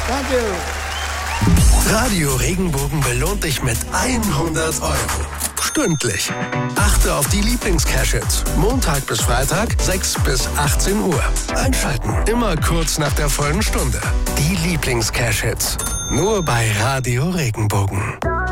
Danke. Radio Regenbogen belohnt dich mit 100 €. Stündlich. Achte auf die Lieblings-Cash-Hits. Montag bis Freitag, 6 bis 18 Uhr. Einschalten, immer kurz nach der vollen Stunde. Die Lieblings-Cash-Hits. Nur bei Radio Regenbogen.